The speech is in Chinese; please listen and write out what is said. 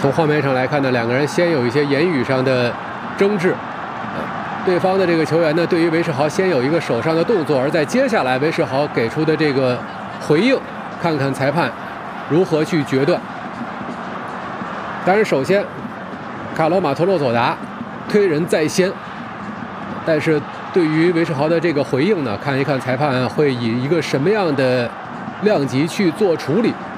从画面上来看呢，两个人先有一些言语上的争执。对方的这个球员呢，对于韦世豪先有一个手上的动作，而在接下来韦世豪给出的这个回应，看看裁判如何去决断。当然，首先卡罗马托洛佐达推人在先，但是对于韦世豪的这个回应呢，看一看裁判会以一个什么样的量级去做处理。